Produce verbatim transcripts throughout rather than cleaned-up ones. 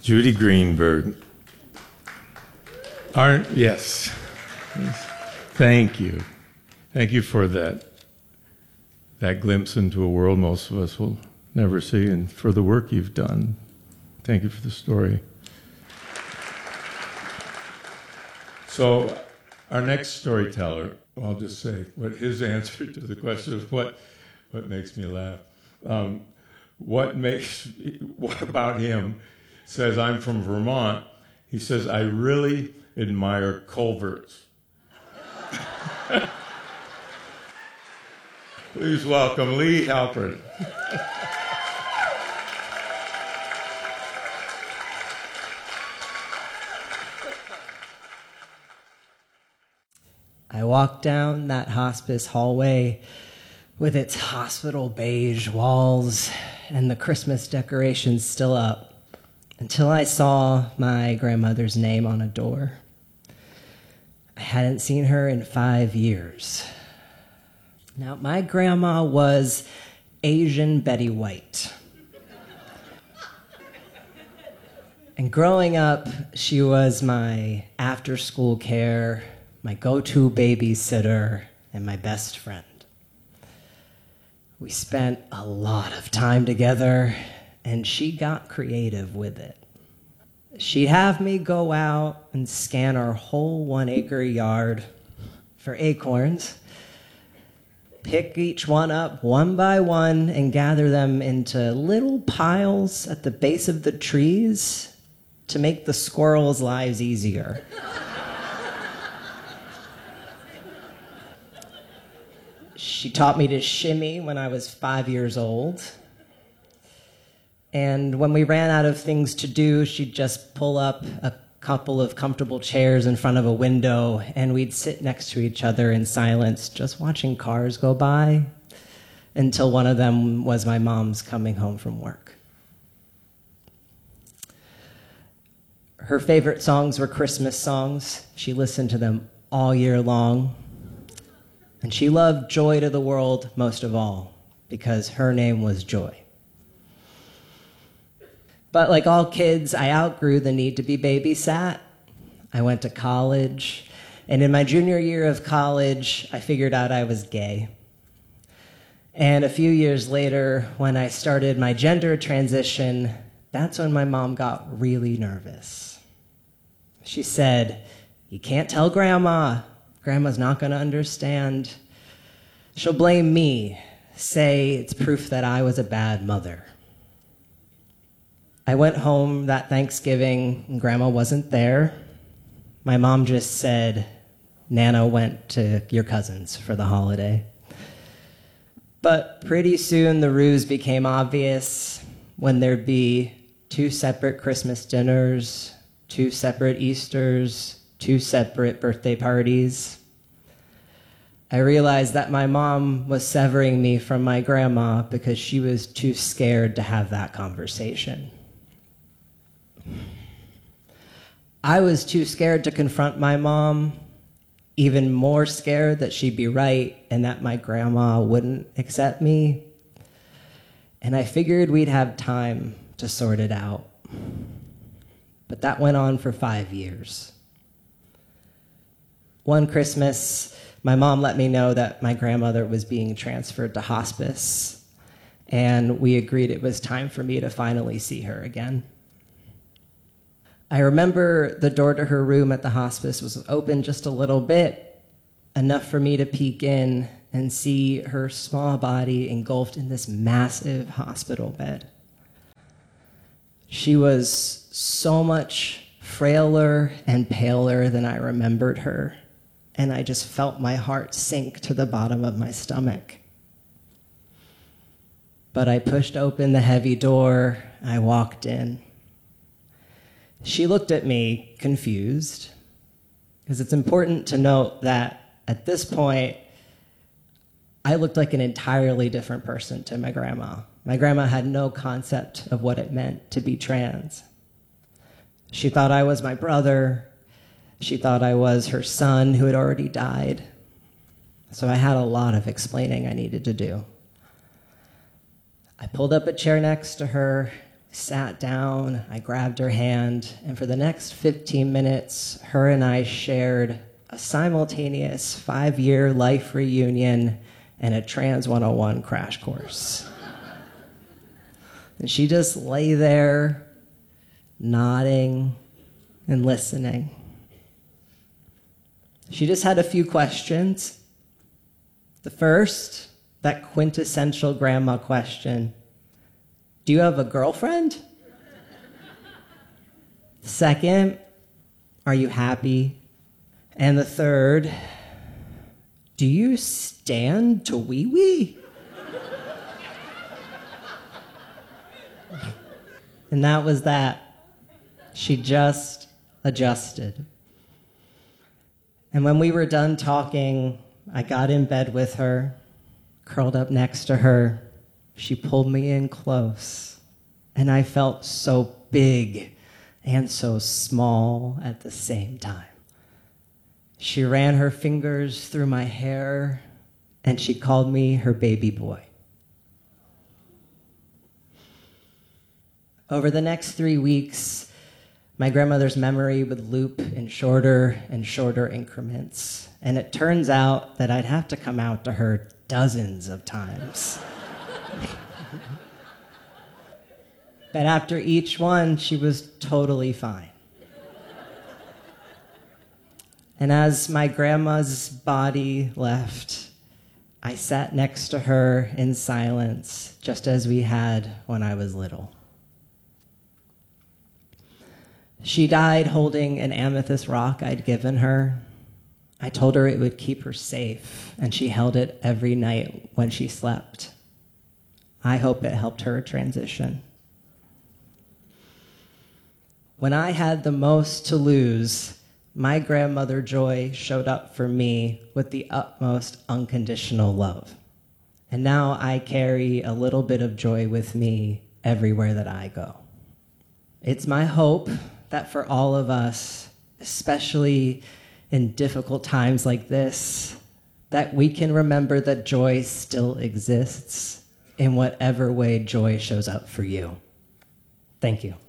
Judy Greenberg. Aren't, yes. Thank you. Thank you for that, that glimpse into a world most of us will never see, and for the work you've done. Thank you for the story. So our next storyteller, I'll just say what his answer to the question of what, what makes me laugh. Um, what makes, what about him says, I'm from Vermont. He says, I really admire culverts. Please welcome Lee Halpern. I walked down that hospice hallway with its hospital beige walls and the Christmas decorations still up until I saw my grandmother's name on a door. I hadn't seen her in five years. Now, my grandma was Asian Betty White. And growing up, she was my after-school care, my go-to babysitter, and my best friend. We spent a lot of time together, and she got creative with it. She'd have me go out and scan our whole one-acre yard for acorns, pick each one up one by one, and gather them into little piles at the base of the trees to make the squirrels' lives easier. She taught me to shimmy when I was five years old. And when we ran out of things to do, she'd just pull up a couple of comfortable chairs in front of a window, and we'd sit next to each other in silence, just watching cars go by, until one of them was my mom's coming home from work. Her favorite songs were Christmas songs. She listened to them all year long. And she loved Joy to the World most of all, because her name was Joy. But like all kids, I outgrew the need to be babysat. I went to college, and in my junior year of college, I figured out I was gay. And a few years later, when I started my gender transition, that's when my mom got really nervous. She said, "You can't tell Grandma. Grandma's not going to understand. She'll blame me, say it's proof that I was a bad mother." I went home that Thanksgiving, and Grandma wasn't there. My mom just said, "Nana went to your cousin's for the holiday." But pretty soon the ruse became obvious when there'd be two separate Christmas dinners, two separate Easters, two separate birthday parties. I realized that my mom was severing me from my grandma because she was too scared to have that conversation. I was too scared to confront my mom, even more scared that she'd be right and that my grandma wouldn't accept me. And I figured we'd have time to sort it out. But that went on for five years. One Christmas, my mom let me know that my grandmother was being transferred to hospice, and we agreed it was time for me to finally see her again. I remember the door to her room at the hospice was open just a little bit, enough for me to peek in and see her small body engulfed in this massive hospital bed. She was so much frailer and paler than I remembered her, and I just felt my heart sink to the bottom of my stomach. But I pushed open the heavy door, I walked in. She looked at me confused, because it's important to note that at this point, I looked like an entirely different person to my grandma. My grandma had no concept of what it meant to be trans. She thought I was my brother. She thought I was her son who had already died. So I had a lot of explaining I needed to do. I pulled up a chair next to her. sat down, I grabbed her hand, and for the next fifteen minutes, her and I shared a simultaneous five-year life reunion and a Trans one oh one crash course. And she just lay there, nodding and listening. She just had a few questions. The first, that quintessential grandma question: do you have a girlfriend? The second, are you happy? And the third, do you stand to wee-wee? And that was that. She just adjusted. And when we were done talking, I got in bed with her, curled up next to her. She pulled me in close, and I felt so big and so small at the same time. She ran her fingers through my hair, and she called me her baby boy. Over the next three weeks, my grandmother's memory would loop in shorter and shorter increments, and it turns out that I'd have to come out to her dozens of times. But after each one, she was totally fine. And as my grandma's body left, I sat next to her in silence, just as we had when I was little. She died holding an amethyst rock I'd given her. I told her it would keep her safe, and she held it every night when she slept. I hope it helped her transition. When I had the most to lose, my grandmother Joy showed up for me with the utmost unconditional love. And now I carry a little bit of joy with me everywhere that I go. It's my hope that for all of us, especially in difficult times like this, that we can remember that joy still exists in whatever way joy shows up for you. Thank you.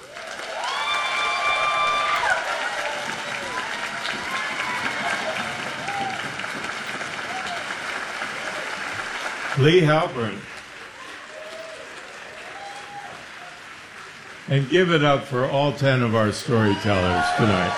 Lee Halpern. And give it up for all ten of our storytellers tonight.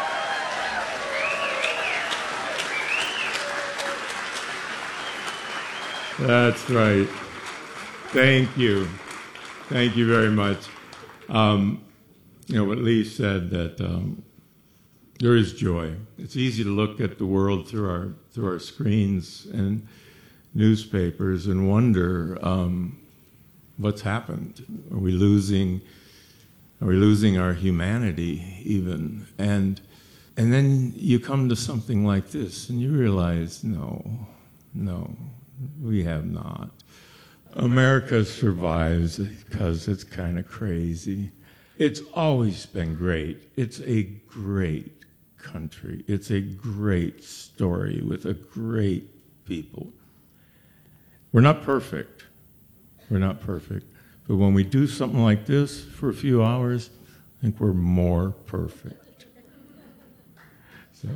That's right. Thank you. Thank you very much. Um, you know, what Lee said, that um, there is joy. It's easy to look at the world through our through our screens and newspapers and wonder um, what's happened. Are we losing? Are we losing our humanity even? And and then you come to something like this, and you realize, no, no, we have not. America survives because it's kind of crazy. It's always been great. It's a great country. It's a great story with a great people. We're not perfect. We're not perfect. But when we do something like this for a few hours, I think we're more perfect. So.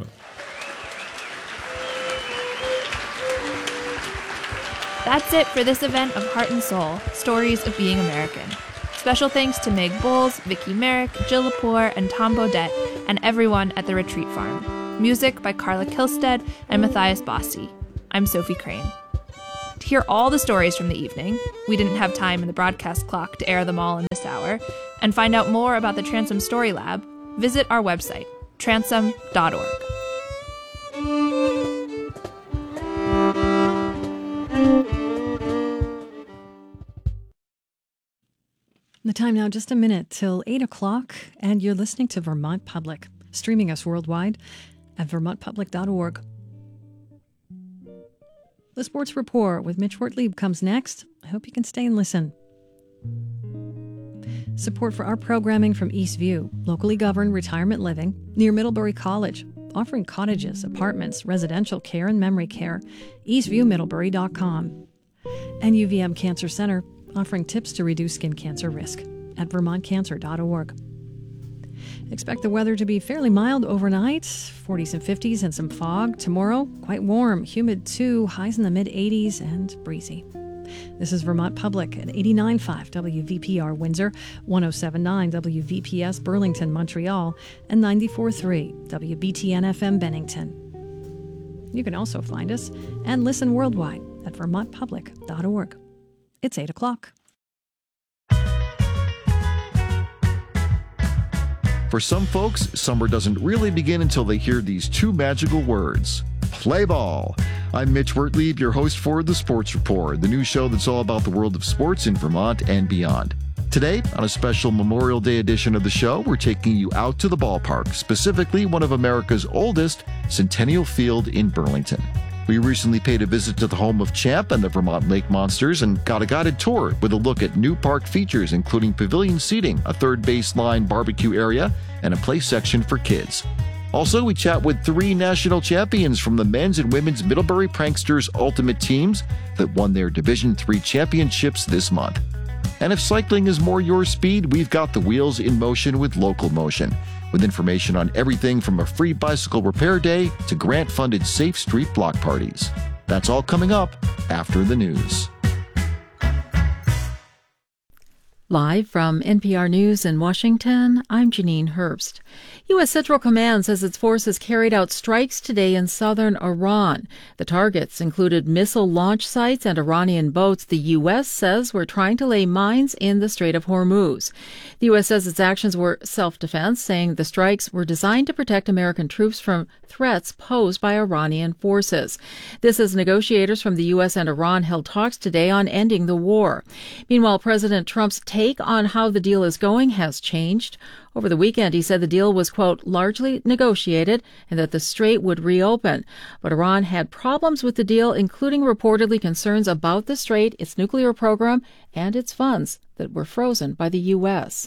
That's it for this event of Heart and Soul, Stories of Being American. Special thanks to Meg Bowles, Vicky Merrick, Jill Lepore, and Tom Baudet, and everyone at the Retreat Farm. Music by Carla Kilstead and Matthias Bossi. I'm Sophie Crane. To hear all the stories from the evening, we didn't have time in the broadcast clock to air them all in this hour, and find out more about the Transom Story Lab, visit our website, transom dot org. The time now, just a minute till eight o'clock, and you're listening to Vermont Public, streaming us worldwide at vermont public dot org. The Sports Report with Mitch Wortlieb comes next. I hope you can stay and listen. Support for our programming from Eastview, locally governed retirement living near Middlebury College, offering cottages, apartments, residential care, and memory care. eastview middlebury dot com. And U V M Cancer Center, offering tips to reduce skin cancer risk. at vermont cancer dot org. Expect the weather to be fairly mild overnight, forties and fifties and some fog. Tomorrow, quite warm, humid too, highs in the mid-eighties and breezy. This is Vermont Public at eighty-nine point five W V P R Windsor, one oh seven point nine W V P S Burlington, Montreal, and ninety-four point three W B T N F M Bennington. You can also find us and listen worldwide at vermont public dot org. It's eight o'clock. For some folks, summer doesn't really begin until they hear these two magical words: play ball. I'm Mitch Wertlieb, your host for The Sports Report, the new show that's all about the world of sports in Vermont and beyond. Today, on a special Memorial Day edition of the show, we're taking you out to the ballpark, specifically one of America's oldest, Centennial Field in Burlington. We recently paid a visit to the home of Champ and the Vermont Lake Monsters and got a guided tour with a look at new park features, including pavilion seating, a third baseline barbecue area, and a play section for kids. Also, we chat with three national champions from the men's and women's Middlebury Pranksters Ultimate teams that won their Division three championships this month. And if cycling is more your speed, we've got the wheels in motion with Local Motion, with information on everything from a free bicycle repair day to grant-funded safe street block parties. That's all coming up after the news. Live from N P R News in Washington, I'm Janine Herbst. U S. Central Command says its forces carried out strikes today in southern Iran. The targets included missile launch sites and Iranian boats the U S says were trying to lay mines in the Strait of Hormuz. The U S says its actions were self-defense, saying the strikes were designed to protect American troops from threats posed by Iranian forces. This as negotiators from the U S and Iran held talks today on ending the war. Meanwhile, President Trump's take on how the deal is going has changed. Over the weekend, he said the deal was, quote, largely negotiated and that the strait would reopen. But Iran had problems with the deal, including reportedly concerns about the strait, its nuclear program, and its funds that were frozen by the U S.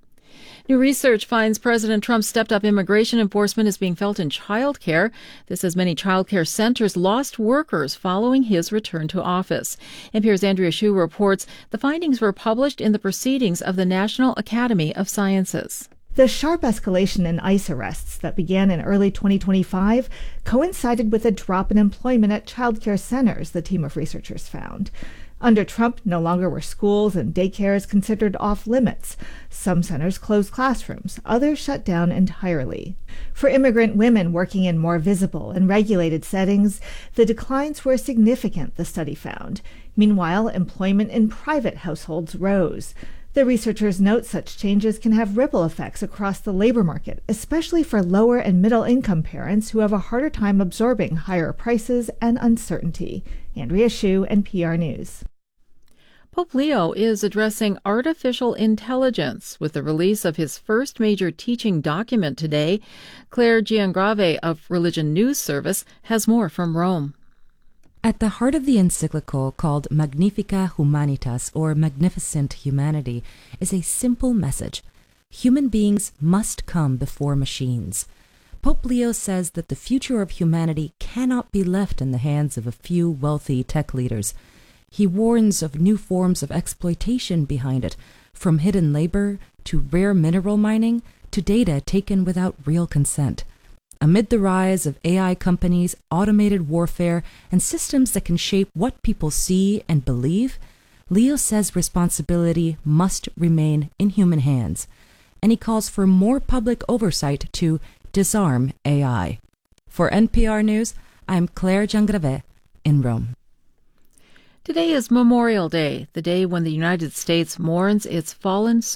New research finds President Trump's stepped-up immigration enforcement is being felt in childcare. This as many childcare centers lost workers following his return to office. N P R's Andrea Hsu reports the findings were published in the Proceedings of the National Academy of Sciences. The sharp escalation in ICE arrests that began in early twenty twenty-five coincided with a drop in employment at childcare centers, the team of researchers found. Under Trump, no longer were schools and daycares considered off-limits. Some centers closed classrooms, others shut down entirely. For immigrant women working in more visible and regulated settings, the declines were significant, the study found. Meanwhile, employment in private households rose. The researchers note such changes can have ripple effects across the labor market, especially for lower and middle-income parents who have a harder time absorbing higher prices and uncertainty. Andrea Hsu, N P R News. Pope Leo is addressing artificial intelligence with the release of his first major teaching document today. Claire Giangrave of Religion News Service has more from Rome. At the heart of the encyclical, called Magnifica Humanitas, or Magnificent Humanity, is a simple message. Human beings must come before machines. Pope Leo says that the future of humanity cannot be left in the hands of a few wealthy tech leaders. He warns of new forms of exploitation behind it, from hidden labor to rare mineral mining to data taken without real consent. Amid the rise of A I companies, automated warfare, and systems that can shape what people see and believe, Leo says responsibility must remain in human hands, and he calls for more public oversight to disarm A I. For N P R News, I'm Claire Giangrave in Rome. Today is Memorial Day, the day when the United States mourns its fallen